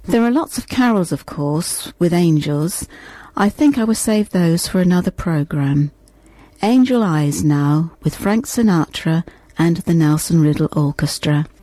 There are lots of carols, of course, with angels. I think I will save those for another programme. Angel Eyes now, with Frank Sinatra and the Nelson Riddle Orchestra.